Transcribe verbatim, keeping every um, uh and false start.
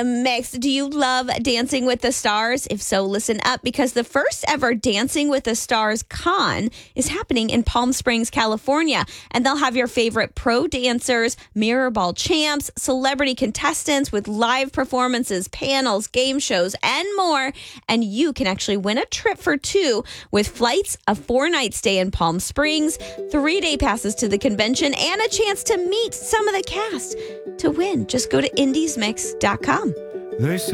Mix, do you love Dancing with the Stars? If so, listen up because the first ever Dancing with the Stars Con is happening in Palm Springs, California. And they'll have your favorite pro dancers, mirror ball champs, celebrity contestants with live performances, panels, game shows, and more. And you can actually win a trip for two with flights, a four-night stay in Palm Springs, three-day passes to the convention, and a chance to meet some of the cast. To win, just go to indies mix dot com. They say